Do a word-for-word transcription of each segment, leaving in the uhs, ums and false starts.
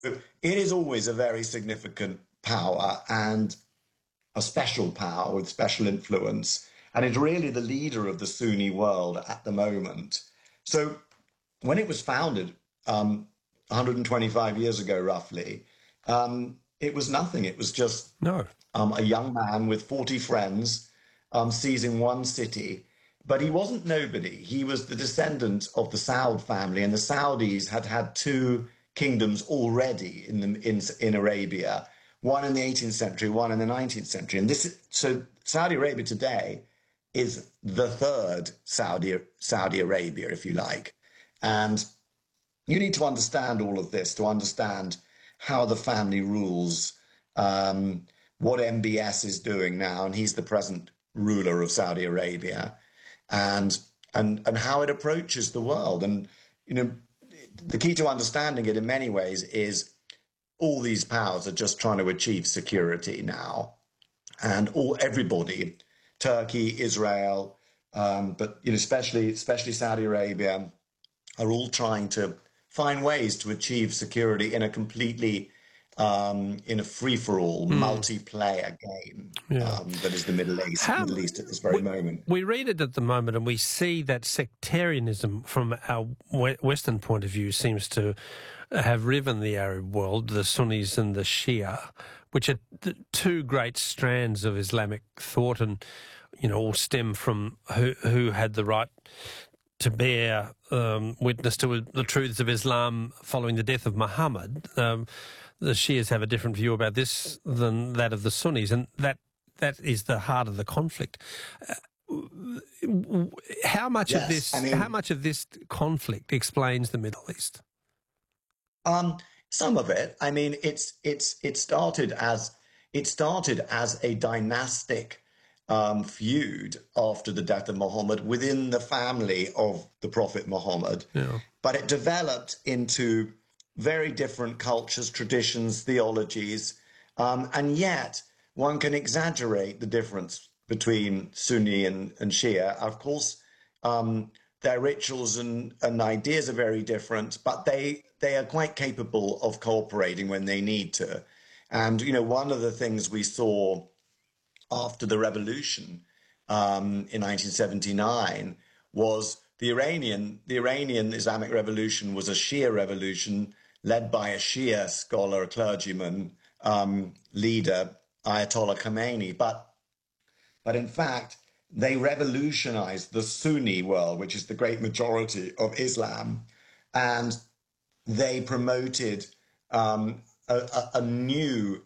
It is always a very significant power and a special power with special influence. And it's really the leader of the Sunni world at the moment. So when it was founded um, one hundred twenty-five years ago, roughly, um, it was nothing. It was just No. um, a young man with forty friends um, seizing one city. But he wasn't nobody. He was the descendant of the Saud family, and the Saudis had had two kingdoms already in the, in, in Arabia, one in the eighteenth century, one in the nineteenth century. And this is, so Saudi Arabia today is the third Saudi Saudi Arabia, if you like. And you need to understand all of this to understand how the family rules, um, what M B S is doing now, and he's the present ruler of Saudi Arabia, and and and how it approaches the world. And you know, the key to understanding it in many ways is all these powers are just trying to achieve security now, and all everybody, Turkey, Israel, um, but you know, especially especially Saudi Arabia, are all trying to find ways to achieve security in a completely um, in a free-for-all Mm. multiplayer game Yeah. um, that is the Middle East, How- Middle East at this very we, moment. We read it at the moment and we see that sectarianism from our we- Western point of view seems to have riven the Arab world, the Sunnis and the Shia, which are the two great strands of Islamic thought, and you know, all stem from who, who had the right to bear um, witness to the truths of Islam following the death of Muhammad. Um, the Shias have a different view about this than that of the Sunnis, and that that is the heart of the conflict. Uh, how much Yes, of this? I mean- how much of this conflict explains the Middle East? Um, some of it. I mean, it's it's it started as it started as a dynastic um, feud after the death of Muhammad within the family of the Prophet Muhammad. Yeah. But it developed into very different cultures, traditions, theologies, um, and yet one can exaggerate the difference between Sunni and, and Shia. Of course, um, their rituals and, and ideas are very different, but they they are quite capable of cooperating when they need to. And you know, one of the things we saw after the revolution um, in nineteen seventy-nine was the Iranian the Iranian Islamic Revolution was a Shia revolution led by a Shia scholar, clergyman, um, leader, Ayatollah Khomeini. But but in fact, they revolutionized the Sunni world, which is the great majority of Islam, and they promoted um, a, a, a new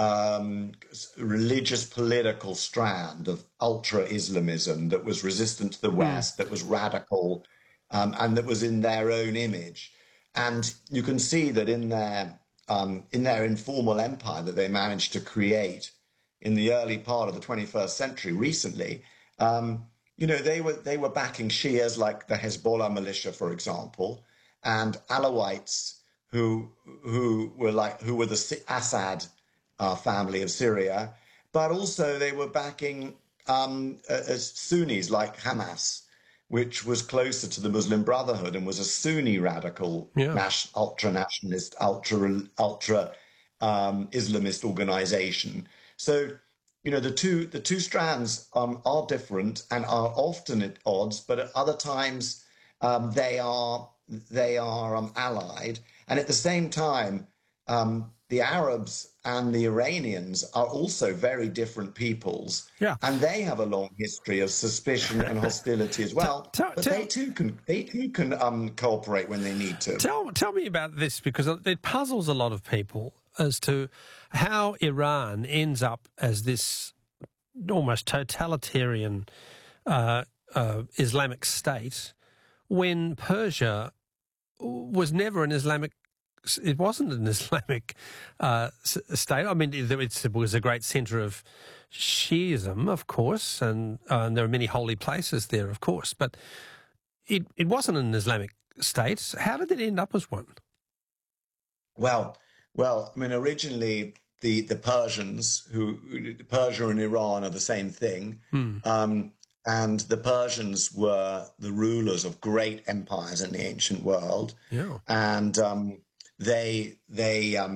um, religious political strand of ultra-Islamism that was resistant to the West, that was radical, um, and that was in their own image. And you can see that in their um, in their informal empire that they managed to create in the early part of the twenty-first century, recently, um, you know, they were they were backing Shias like the Hezbollah militia, for example, and Alawites who who were like who were the Assad uh, family of Syria, but also they were backing um, uh, as Sunnis like Hamas, which was closer to the Muslim Brotherhood and was a Sunni radical, Yeah. nas- ultra nationalist, ultra ultra um, Islamist organization. So, you know, the two the two strands um, are different and are often at odds, but at other times um, they are they are um, allied. And at the same time, um, the Arabs and the Iranians are also very different peoples, Yeah. and they have a long history of suspicion and hostility as well. Tell- but tell- they too can they too can um, cooperate when they need to. Tell tell me about this, because it puzzles a lot of people as to how Iran ends up as this almost totalitarian uh, uh, Islamic state when Persia was never an Islamic. It wasn't an Islamic uh, s- state. I mean, it, it was a great centre of Shiism, of course, and, uh, and there are many holy places there, of course, but it, it wasn't an Islamic state. How did it end up as one? Well, well, I mean, originally the the Persians, who Persia and Iran are the same thing, Hmm. um, and the Persians were the rulers of great empires in the ancient world, Yeah. and um, they they um,